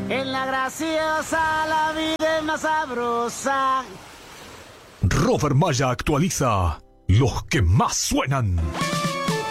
En la graciosa la vida es más sabrosa. Robert Maya actualiza los que más suenan.